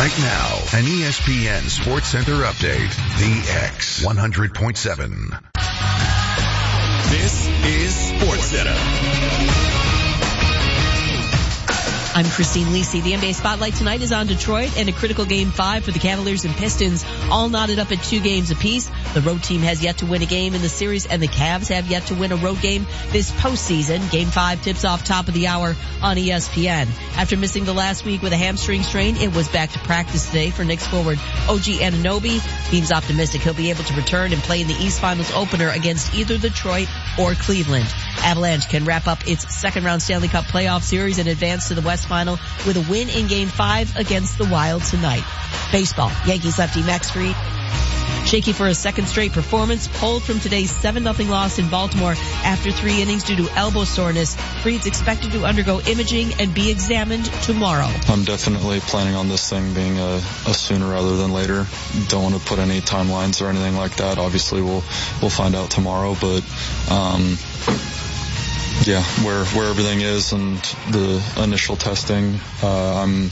Right now, an ESPN Sports Center update. The X 100.7. This is Sports Center. I'm Christine Lisi. The NBA Spotlight tonight is on Detroit and a critical Game 5 for the Cavaliers and Pistons, all knotted up at 2 games apiece. The road team has yet to win a game in the series, and the Cavs have yet to win a road game this postseason. Game 5 tips off top of the hour on ESPN. After missing the last week with a hamstring strain, it was back to practice today for Knicks forward OG Anunoby. Team's optimistic he'll be able to return and play in the East Finals opener against either Detroit or Cleveland. Avalanche can wrap up its second-round Stanley Cup playoff series and advance to the West Final with a win in Game 5 against the Wild tonight. Baseball, Yankees lefty Max Fried, shaky for a second straight performance, pulled from today's 7-0 loss in Baltimore after 3 innings due to elbow soreness. Fried's expected to undergo imaging and be examined tomorrow. I'm definitely planning on this thing being a sooner rather than later. Don't want to put any timelines or anything like that. Obviously, we'll find out tomorrow, but yeah, where everything is and the initial testing, I'm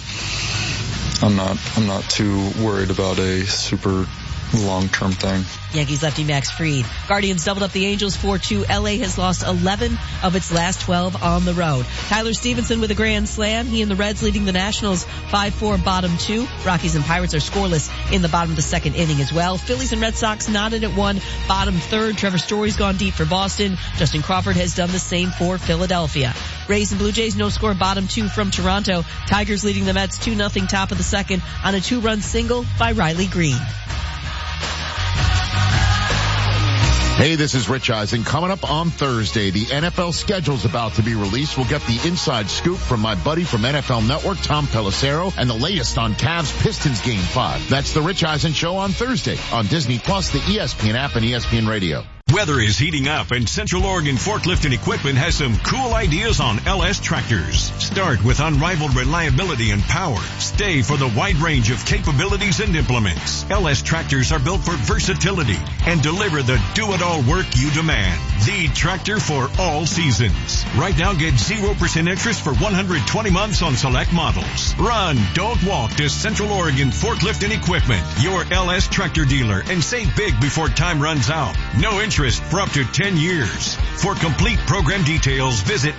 not too worried about a super long-term thing. Yankees lefty Max Fried. Guardians doubled up the Angels 4-2. LA has lost 11 of its last 12 on the road. Tyler Stevenson with a grand slam. He and the Reds leading the Nationals 5-4 bottom 2. Rockies and Pirates are scoreless in the bottom of the second inning as well. Phillies and Red Sox knotted at 1 bottom third. Trevor Story's gone deep for Boston. Justin Crawford has done the same for Philadelphia. Rays and Blue Jays no score bottom 2 from Toronto. Tigers leading the Mets 2-0 top of the second on a 2-run single by Riley Green. Hey, this is Rich Eisen. Coming up on Thursday, the NFL schedule's about to be released. We'll get the inside scoop from my buddy from NFL Network, Tom Pelissero, and the latest on Cavs-Pistons Game 5. That's the Rich Eisen Show on Thursday on Disney+, the ESPN app, and ESPN Radio. Weather is heating up, and Central Oregon Forklift and Equipment has some cool ideas on LS tractors. Start with unrivaled reliability and power. Stay for the wide range of capabilities and implements. LS tractors are built for versatility and deliver the do-it-all work you demand. The tractor for all seasons. Right now, get 0% interest for 120 months on select models. Run, don't walk to Central Oregon Forklift and Equipment, your LS tractor dealer, and save big before time runs out. No interest for up to 10 years. For complete program details, visit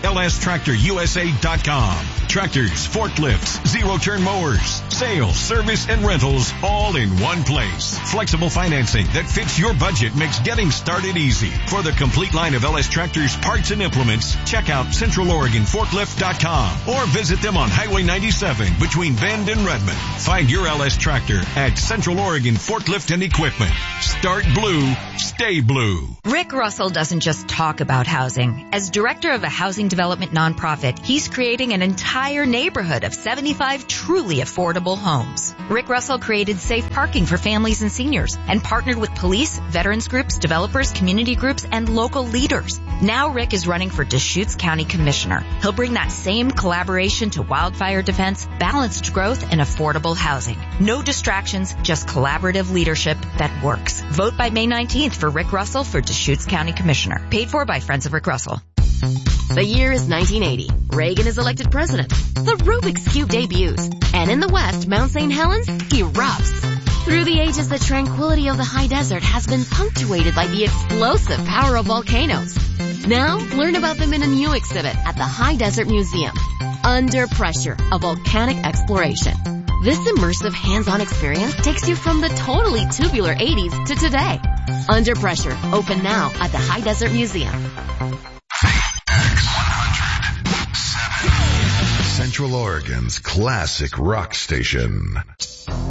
lstractorusa.com. Tractors, forklifts, zero-turn mowers, sales, service, and rentals all in one place. Flexible financing that fits your budget makes getting started easy. For the complete line of LS Tractors parts and implements, check out CentralOregonForklift.com or visit them on Highway 97 between Bend and Redmond. Find your LS Tractor at Central Oregon Forklift and Equipment. Start blue, stay blue. Rick Russell doesn't just talk about housing. As director of a housing development nonprofit, he's creating an entire neighborhood of 75 truly affordable homes. Rick Russell created safe parking for families and seniors and partnered with police, veterans groups, developers, community groups, and local leaders. Now Rick is running for Deschutes County Commissioner. He'll bring that same collaboration to wildfire defense, balanced growth, and affordable housing. No distractions, just collaborative leadership that works. Vote by May 19th for Rick Russell for Deschutes County Commissioner. Paid for by Friends of Rick Russell. The year is 1980. Reagan is elected president. The Rubik's Cube debuts. And in the West, Mount St. Helens erupts. Through the ages, the tranquility of the high desert has been punctuated by the explosive power of volcanoes. Now, learn about them in a new exhibit at the High Desert Museum. Under Pressure, a volcanic exploration. This immersive hands-on experience takes you from the totally tubular 80s to today. Under Pressure, open now at the High Desert Museum. X 100.7. Central Oregon's classic rock station.